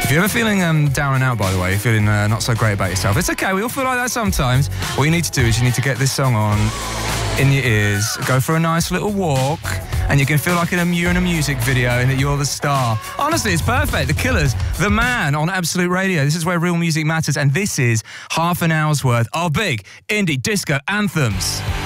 If you're ever feeling down and out, by the way, feeling not so great about yourself, it's okay. We all feel like that sometimes. All you need to do is you need to get this song on in your ears, go for a nice little walk, and you can feel like you're in a music video and that you're the star. Honestly, it's perfect. The Killers, The Man on Absolute Radio. This is where real music matters, and this is half an hour's worth of big indie disco anthems.